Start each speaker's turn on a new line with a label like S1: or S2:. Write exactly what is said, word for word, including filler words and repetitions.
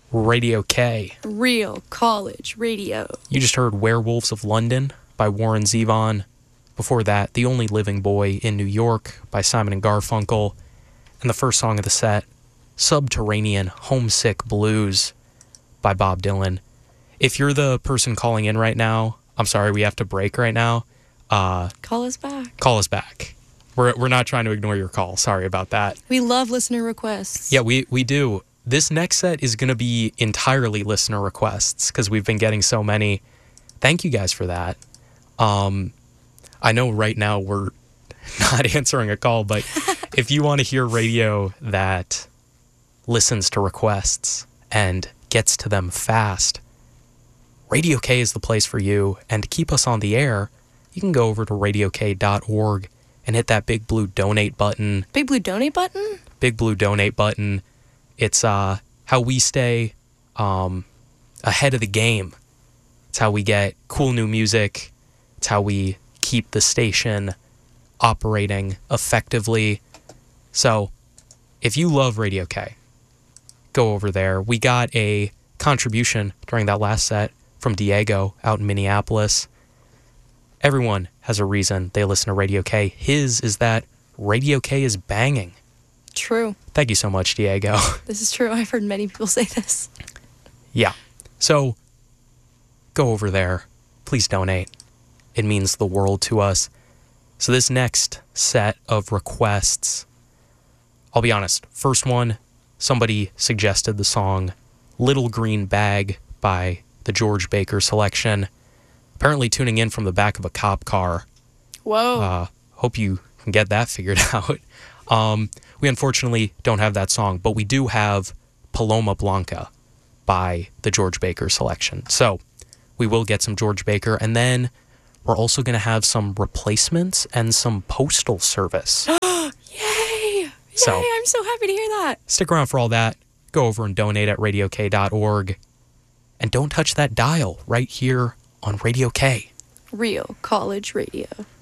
S1: Radio K.
S2: Real college radio.
S1: You just heard Werewolves of London by Warren Zevon. Before that, The Only Living Boy in New York by Simon and Garfunkel. And the first song of the set, Subterranean Homesick Blues by Bob Dylan. If you're the person calling in right now, I'm sorry, we have to break right now. Uh,
S2: call us back.
S1: Call us back. We're we're not trying to ignore your call. Sorry about that.
S2: We love listener requests.
S1: Yeah, we, we do. This next set is going to be entirely listener requests because we've been getting so many. Thank you guys for that. Um, I know right now we're not answering a call, but if you want to hear radio that listens to requests and gets to them fast, Radio K is the place for you. And to keep us on the air, you can go over to radio k dot org and hit that big blue donate button.
S2: Big blue donate button?
S1: Big blue donate button. It's uh, how we stay um, ahead of the game. It's how we get cool new music. It's how we keep the station operating effectively. So if you love Radio K, go over there. We got a contribution during that last set from Diego out in Minneapolis. Everyone has a reason they listen to Radio K. His is that Radio K is banging.
S2: True.
S1: Thank you so much, Diego.
S2: This is true. I've heard many people say this.
S1: Yeah. So go over there. Please donate. It means the world to us. So this next set of requests, I'll be honest. First one, somebody suggested the song Little Green Bag by the George Baker Selection. Apparently tuning in from the back of a cop car.
S2: Whoa.
S1: Uh, hope you can get that figured out. Um, we unfortunately don't have that song, but we do have Paloma Blanca by the George Baker Selection. So we will get some George Baker, and then we're also going to have some replacements and some Postal Service.
S2: Yay! Yay!
S1: So,
S2: I'm so happy to hear that.
S1: Stick around for all that. Go over and donate at radio k dot org. And don't touch that dial right here on Radio K.
S2: Real college radio.